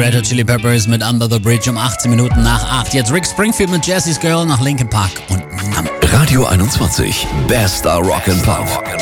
Red Hot Chili Peppers mit Under the Bridge um 18 Minuten nach 8. Jetzt Rick Springfield mit Jesse's Girl nach Linkin Park und Numb. Radio 21, bester Rock'n'Pop.